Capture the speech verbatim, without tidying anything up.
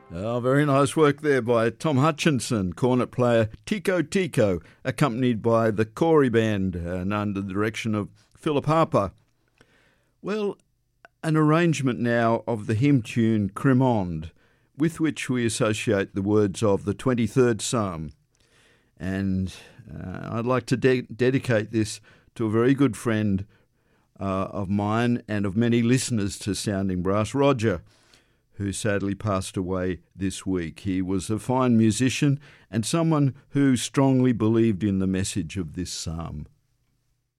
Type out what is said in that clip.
Oh, very nice work there by Tom Hutchinson, cornet player Tico Tico, accompanied by the Corey Band and under the direction of Philip Harper. Well, an arrangement now of the hymn tune Cremonde, with which we associate the words of the twenty-third Psalm. And uh, I'd like to de- dedicate this to a very good friend uh, of mine and of many listeners to Sounding Brass, Roger, who sadly passed away this week. He was a fine musician and someone who strongly believed in the message of this psalm.